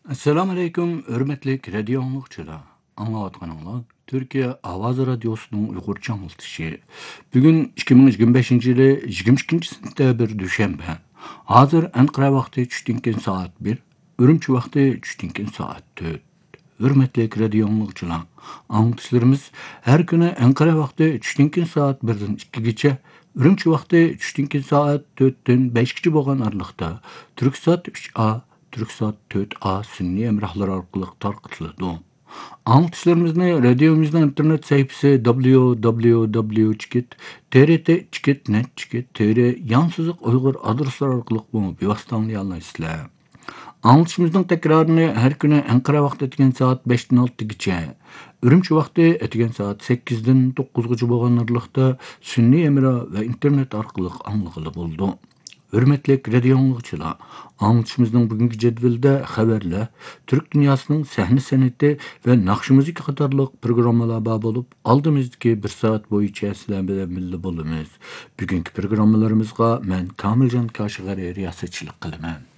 Assalamu alaykum, hörmetlik radio anlıqçılar. Anlayatqanыңlar Türkiye Avaz Radyosu'nun Uygurca anlatışı. Bugün 2025 yılı 22 sentabr düşenbe. Hazır Ankara vakti çüştinken saat 1, Ürümçi vakti çüştinken saat 4. Hürmetlik radio anlıqçılar. Anlatışlarımız her günü Ankara vakti çüştinken saat 1'den 2 geçe, Ürümçi vakti çüştinken saat 4'ten 5 geçe boğan arlıqda Türksat 3A Türksat 4A sünni emrahlar arqılıq tarqıtıldı. Anlatışlarımızı radyomuzdan internet sayfası www.trt.net.tr yansızıq Uygur adresler arqılıq bunu bivastanlayallaysızlar. Anlatışımızın tekrarını her günü Ankara vakti etken saat 5'ten 6 geçe, Ürümçi vakti etken saat 8'den 9 geçe boğan arlıqda sünni emra ve internet arqılıq anlıqılı buldu. Hürmetlik radio anlıqçılar, anlatışımızın bugünkü cedvelde haberler, Türk dünyasının sahne sanatı ve nakşı müzik qatarlıq programmalar bağ bolup, aldığımızdaki bir saat boyu içerisinde bilgi bolumuz. Bugünkü programmalarımızga men Kamilcan Kaşıgari riyasetçilik kılıman.